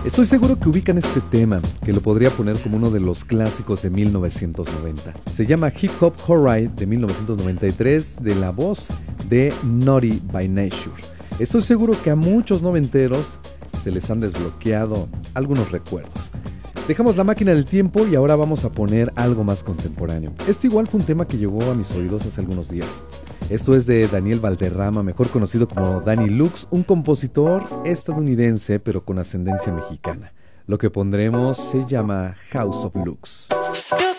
Estoy seguro que ubican este tema, que lo podría poner como uno de los clásicos de 1990. Se llama Hip Hop Hooray de 1993, de la voz de Naughty by Nature. Estoy seguro que a muchos noventeros se les han desbloqueado algunos recuerdos. Dejamos la máquina del tiempo y ahora vamos a poner algo más contemporáneo. Este igual fue un tema que llegó a mis oídos hace algunos días. Esto es de Daniel Valderrama, mejor conocido como Danny Lux, un compositor estadounidense pero con ascendencia mexicana. Lo que pondremos se llama House of Lux.